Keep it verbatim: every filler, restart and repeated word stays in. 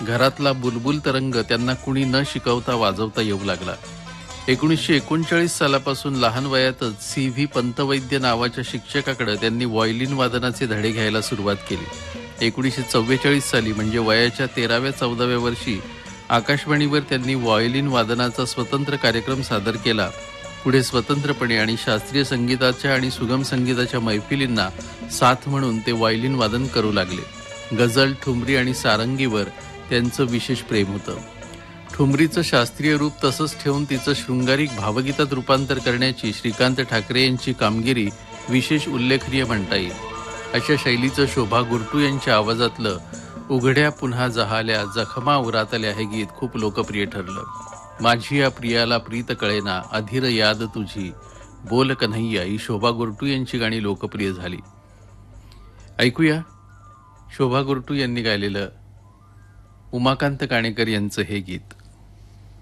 घरातला बुलबुल तरंग त्यांना कुणी न शिकवता वाजवता येऊ लागला. एकोणीसशे एकोणचाळीस सालापासून लहान वयातच सी व्ही पंतवैद्य नावाच्या शिक्षकाकडे त्यांनी व्हायोलिन वादनाचे धडे घ्यायला सुरुवात केली. एकोणीसशे चव्वेचाळीस साली म्हणजे वयाच्या तेराव्या चौदाव्या वर्षी आकाशवाणीवर त्यांनी व्हायोलिन वादनाचा स्वतंत्र कार्यक्रम सादर केला. पुढे स्वतंत्रपणे आणि शास्त्रीय संगीताच्या आणि सुगम संगीताच्या मैफिलींना साथ म्हणून ते व्हायोलिन वादन करू लागले. गझल, ठुमरी आणि सारंगीवर त्यांचं विशेष प्रेम होतं. ठुमरीचं शास्त्रीय रूप तसंच ठेवून तिचं शृंगारिक भावगीतात रूपांतर करण्याची श्रीकांत ठाकरे यांची कामगिरी विशेष उल्लेखनीय म्हणता येईल. अशा शैलीचं शोभा गुरटू यांच्या आवाजातलं उघड्या पुन्हा जहाल्या जखमा उरातल्या हे गीत खूप लोकप्रिय ठरलं. माझी या प्रियाला प्रीत कळेना, अधीर याद तुझी, बोल कन्हैया ही शोभा गुरटू यांची गाणी लोकप्रिय झाली. ऐकूया शोभा गुरटू यांनी गायलेलं उमाकांत काणेकर यांचं हे गीत.